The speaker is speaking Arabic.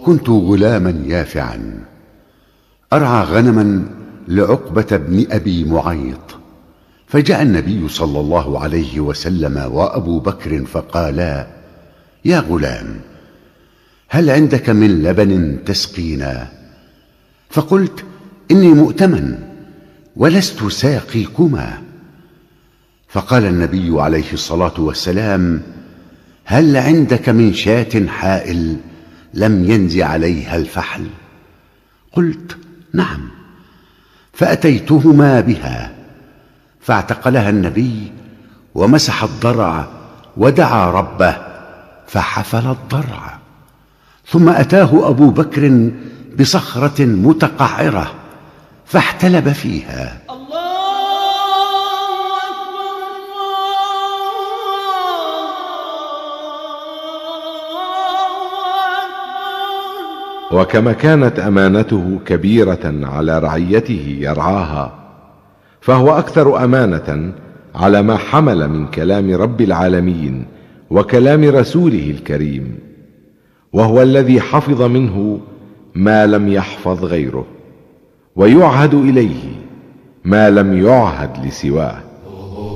وكنت غلاما يافعا أرعى غنما لعقبة بن أبي معيط، فجاء النبي صلى الله عليه وسلم وأبو بكر فقالا: يا غلام، هل عندك من لبن تسقينا؟ فقلت: إني مؤتمن ولست ساقيكما. فقال النبي عليه الصلاة والسلام: هل عندك من شاة حائل لم ينز عليها الفحل؟ قلت: نعم. فأتيتهما بها، فاعتقلها النبي ومسح الضرع ودعا ربه فحفل الضرع، ثم أتاه أبو بكر بصخرة متقعرة فاحتلب فيها. وكما كانت أمانته كبيرة على رعيته يرعاها، فهو أكثر أمانة على ما حمل من كلام رب العالمين وكلام رسوله الكريم، وهو الذي حفظ منه ما لم يحفظ غيره، ويعهد إليه ما لم يعهد لسواه.